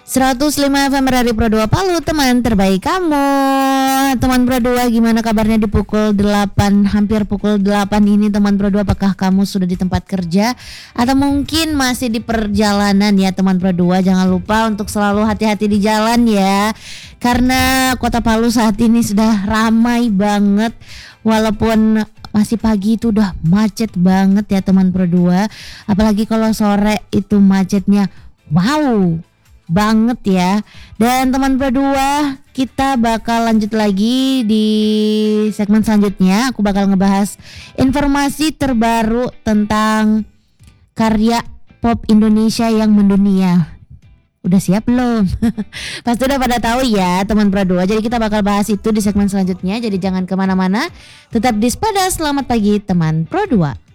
105 FM Radio Pro 2 Palu, teman terbaik kamu. Teman Pro 2, gimana kabarnya di pukul 8, hampir pukul 8 ini teman Pro 2? Apakah kamu sudah di tempat kerja atau mungkin masih di perjalanan ya teman Pro 2? Jangan lupa untuk selalu hati-hati di jalan ya, karena kota Palu saat ini sudah ramai banget. Walaupun masih pagi itu udah macet banget ya teman Pro 2. Apalagi kalau sore itu macetnya wow banget ya. Dan teman Pro 2, kita bakal lanjut lagi di segmen selanjutnya. Aku bakal ngebahas informasi terbaru tentang karya pop Indonesia yang mendunia. Udah siap belum? Pasti udah pada tahu ya teman Pro 2. Jadi kita bakal bahas itu di segmen selanjutnya. Jadi jangan kemana-mana, tetap di Spada. Selamat pagi teman Pro 2.